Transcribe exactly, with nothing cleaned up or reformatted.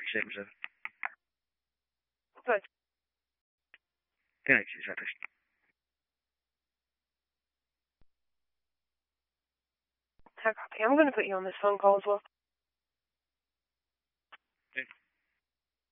seven seven. Good. Thanks, exactly. Okay, I'm going to put you on this phone call as well.